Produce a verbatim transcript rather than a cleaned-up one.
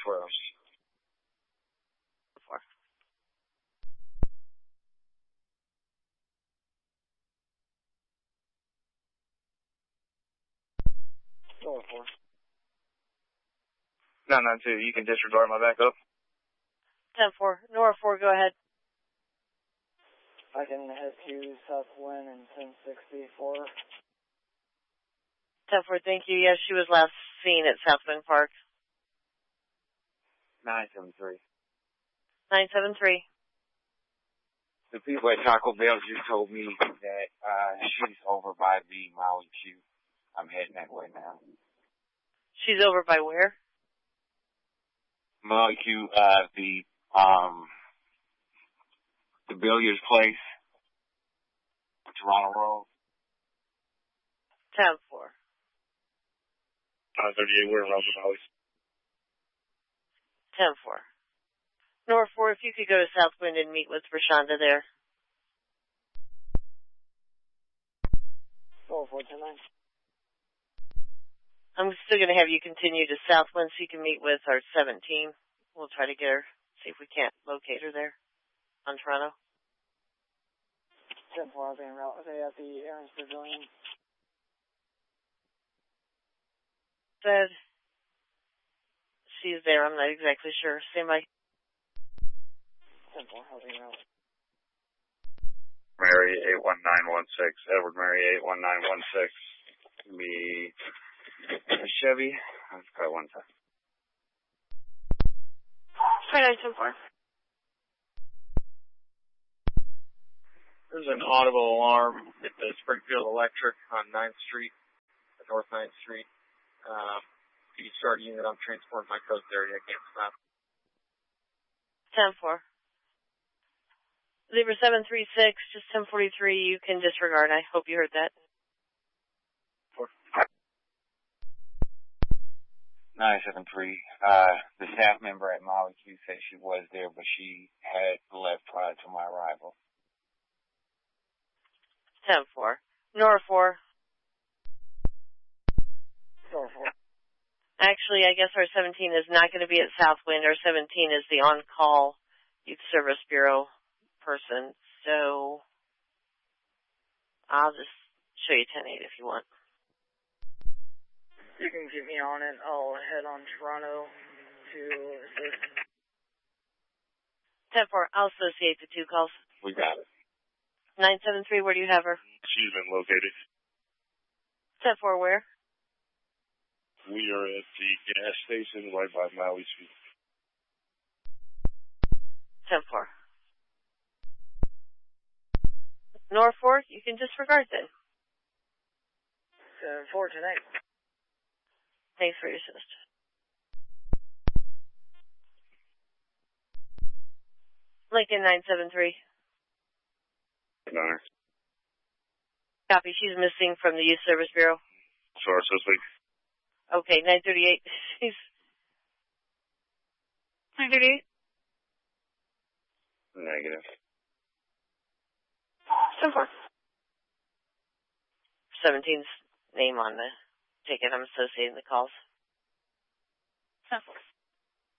twelve. Four. Nora four. nine nine two, you can disregard my backup. ten four. Nora four, go ahead. I can head to Southwind and ten sixty-four. ten four, thank you. Yes, she was last seen at Southwind Park. nine seven three. nine seven three. The people at Taco Bell just told me that uh, she's over by the Maui Q. I'm heading that way now. She's over by where? Maui Q, uh, the, um, the billiards place. Toronto Road. ten four. nine thirty-eight, we're in Maui. ten four. Nora four, if you could go to Southwind and meet with Rashonda there. Nora four, ten nine. I'm still going to have you continue to Southwind so you can meet with our seventeen. We'll try to get her, see if we can't locate her there on Toronto. ten four, I'll be en route. Are they at the Aaron's Pavilion? Said she's there. I'm not exactly sure. Stand by. ten four, I'll be en route. Mary eight one nine one six. Edward Mary eight one nine one six. Me. Chevy. Let's try one time. Try nine ten four. There's an audible alarm at the Springfield Electric on ninth Street, North ninth Street. Uh, you start unit, I'm transporting my coast area. I can't stop. ten four. Libra seven three six, just ten forty-three, you can disregard. I hope you heard that. Four. nine seven three. Uh, the staff member at Maui Q said she was there, but she had left prior to my arrival. ten four. Nora four. Nora four. Actually, I guess our seventeen is not going to be at Southwind. Our seventeen is the on-call Youth Service Bureau person. So I'll just show you ten eight if you want. You can keep me on it. I'll head on Toronto to assist. ten four, I'll associate the two calls. We got it. nine seven three, where do you have her? She's been located. ten four, where? We are at the gas station right by Maui Street. ten four. Nora four, you can disregard then. seven four tonight. Thanks for your assist. Lincoln nine seven three. Nine. Copy, she's missing from the Youth Service Bureau. Sorry, suspect. Okay, nine thirty-eight. She's... nine thirty-eight? Negative. ten four. seventeen's name on the ticket. I'm associating the calls. ten four.